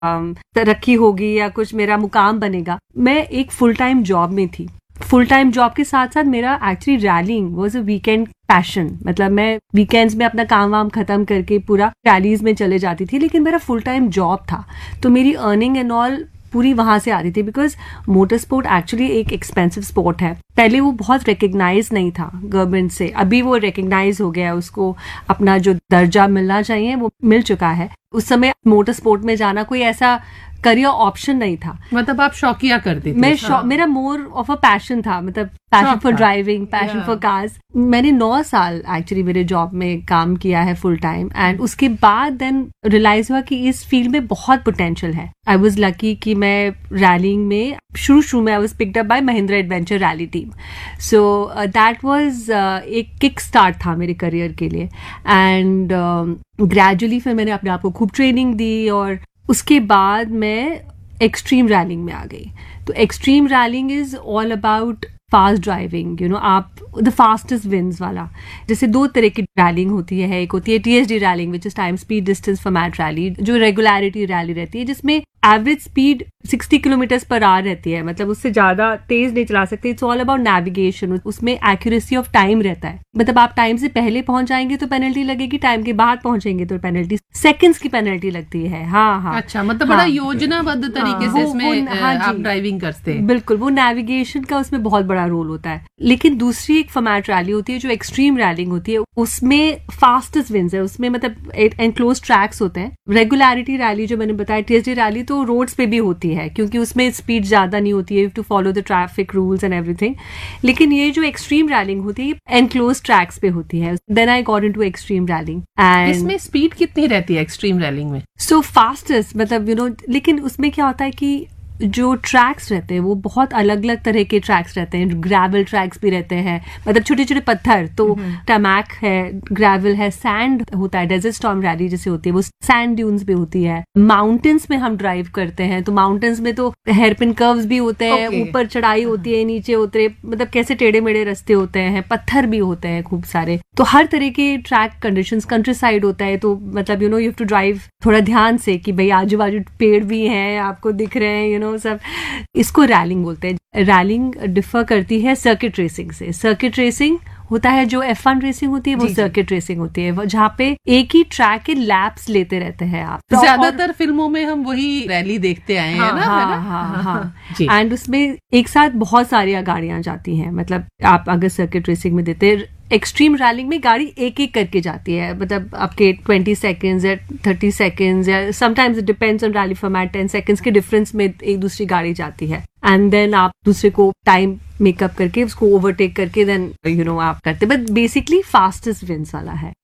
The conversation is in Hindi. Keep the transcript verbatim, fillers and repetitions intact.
um, तरक्की होगी या कुछ मेरा मुकाम बनेगा। मैं एक फुल टाइम जॉब में थी। फुल टाइम जॉब के साथ साथ मेरा actually railing was a weekend passion. मतलब मैं वीकेंड्स में अपना काम वाम खत्म करके पूरा रैलीज में चले जाती थी, लेकिन मेरा फुल टाइम जॉब था, तो मेरी अर्निंग एंड ऑल पूरी वहां से आती थी। बिकॉज मोटर स्पोर्ट एक्चुअली एक एक्सपेंसिव स्पोर्ट है। पहले वो बहुत रिकग्नाइज नहीं था गवर्नमेंट से, अभी वो रिकग्नाइज हो गया है, उसको अपना जो दर्जा मिलना चाहिए वो मिल चुका है। उस समय मोटर स्पोर्ट में जाना कोई ऐसा करियर ऑप्शन नहीं था। मतलब आप शौकिया करती थी? मैं हाँ. मेरा मोर ऑफ अ पैशन था, मतलब passion for driving, passion for cars. मैंने नौ साल एक्चुअली मेरे जॉब में काम किया है फुल टाइम, एंड उसके बाद देन रियलाइज हुआ कि इस फील्ड में बहुत पोटेंशियल है। आई वाज लकी कि मैं रैलिंग में शुरू शुरू में I was picked up by Mahindra adventure rally team. So that was एक किक स्टार्ट था मेरे करियर के लिए। एंड ग्रेजुअली uh, फिर मैंने अपने आप को खूब ट्रेनिंग दी, और उसके बाद मैं एक्सट्रीम रैलिंग में आ गई। तो extreme railing is all about fast driving, you know, आप द फास्टेस्ट विंस वाला। जैसे दो तरह की रैलिंग होती है, एक होती है TSD railing which is time speed distance format rally, जो रेगुलरिटी रैली रहती है, जिसमें एवरेज स्पीड साठ किलोमीटर पर आवर रहती है, मतलब उससे ज्यादा तेज नहीं चला सकते। इट्स ऑल अबाउट नेविगेशन, उसमें एक्यूरेसी ऑफ टाइम रहता है। मतलब आप टाइम से पहले पहुंच जाएंगे तो पेनल्टी लगेगी, टाइम के बाद पहुंचेंगे तो पेनल्टी सेकंड्स की पेनल्टी लगती है। हाँ हाँ अच्छा, मतलब हाँ, बड़ा योजनाबद्ध तरीके हाँ, से इसमें हाँ, आप ड्राइविंग करते हैं। बिल्कुल, वो नेविगेशन का उसमें बहुत बड़ा रोल होता है। लेकिन दूसरी एक फॉर्मेट रैली होती है जो एक्सट्रीम रैलिंग होती है, उसमें फास्टेस्ट विंस है, उसमें मतलब एनक्लोज ट्रैक्स होते हैं। रेगुलरिटी रैली जो मैंने बताया, टीएसडी रैली, तो रोड्स पे भी होती है क्योंकि उसमें स्पीड ज्यादा नहीं होती है, to follow the traffic rules and everything. लेकिन ये जो एक्सट्रीम रैलिंग होती है एनक्लोज ट्रैक्स पे होती है। Then I got into extreme railing. And इसमें स्पीड कितनी रहती है एक्सट्रीम रैलिंग में? सो फास्टेस्ट, मतलब यू नो, लेकिन उसमें क्या होता है कि जो ट्रैक्स रहते हैं वो बहुत अलग अलग तरह के ट्रैक्स रहते हैं। ग्रेवल ट्रैक्स भी रहते हैं, मतलब छोटे छोटे पत्थर, तो टमैक है, ग्रेवल है, सैंड होता है, डेजर्ट स्टॉर्म रैली जैसे होती है वो सैंड ड्यून्स भी होती है। माउंटेन्स में हम ड्राइव करते हैं, तो माउंटेन्स में तो हेयरपिन कर्व्स भी होते हैं, ऊपर okay. चढ़ाई होती है, नीचे उतरे, मतलब कैसे टेढ़े मेढ़े रास्ते होते हैं, पत्थर भी होते हैं खूब सारे। तो हर तरह के ट्रैक कंडीशंस, कंट्री साइड होता है, तो मतलब you know you have to drive थोड़ा ध्यान से कि भाई आजू बाजू पेड़ भी हैं, आपको दिख रहे हैं, यू नो सब। इसको रैलिंग बोलते हैं। रैलिंग डिफर करती है सर्किट रेसिंग से। सर्किट रेसिंग होता है जो एफ वन रेसिंग होती है, वो सर्किट रेसिंग होती है, जहाँ पे एक ही ट्रैक के लैप्स लेते रहते हैं आप। तो ज्यादातर फिल्मों में हम वही रैली देखते आए हाँ, हैं ना, हाँ, है ना? हाँ, हाँ। एंड उसमें एक साथ बहुत सारी गाड़ियां जाती हैं। मतलब आप अगर सर्किट रेसिंग में देते, एक्सट्रीम रैलिंग में गाड़ी एक एक करके जाती है, मतलब आपके ट्वेंटी सेकेंड्स या थर्टी सेकेंड्स या sometimes it depends on rally format, ten seconds के डिफरेंस में एक दूसरी गाड़ी जाती है। एंड देन आप दूसरे को टाइम मेकअप करके उसको ओवरटेक करके देन यू नो आप करते, बट बेसिकली फास्टेस्ट विंस वाला है।